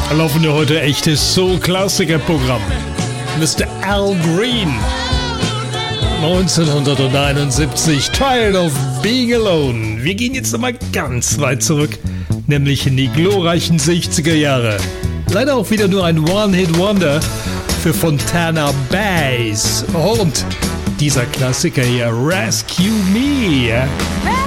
laufen ja heute echtes Soul-Klassiker-Programm. Mr. Al Green, 1971, Tired of Being Alone. Wir gehen jetzt nochmal ganz weit zurück, nämlich in die glorreichen 60er Jahre. Leider auch wieder nur ein One-Hit-Wonder für Fontana Bass. Und dieser Klassiker hier, Rescue Me.